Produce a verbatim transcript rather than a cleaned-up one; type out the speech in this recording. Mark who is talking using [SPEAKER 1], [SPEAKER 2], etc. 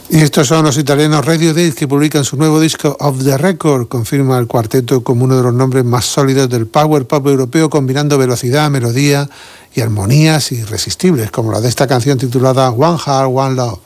[SPEAKER 1] Y estos son los italianos Radiohead, que publican su nuevo disco Off the Record. Confirma el cuarteto como uno de los nombres más sólidos del power pop europeo, combinando velocidad, melodía y armonías irresistibles, como la de esta canción titulada One Heart, One Love.